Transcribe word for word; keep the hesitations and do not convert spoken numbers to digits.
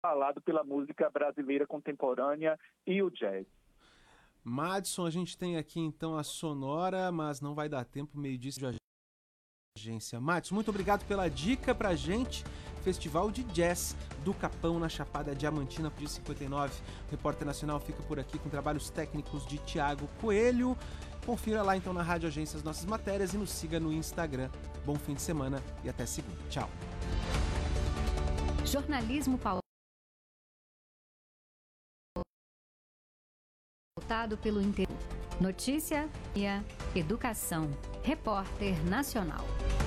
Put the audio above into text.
falado pela música brasileira contemporânea e o jazz. Madison, a gente tem aqui então a Sonora, mas não vai dar tempo, meio-dia de agência. Madison, muito obrigado pela dica pra gente. Festival de Jazz do Capão, na Chapada Diamantina, P cinquenta e nove. O Repórter Nacional fica por aqui com trabalhos técnicos de Tiago Coelho. Confira lá então na Rádio Agência as nossas matérias e nos siga no Instagram. Bom fim de semana e até segunda. Tchau. Jornalismo pautado pelo interesse. Notícia e educação. Repórter Nacional.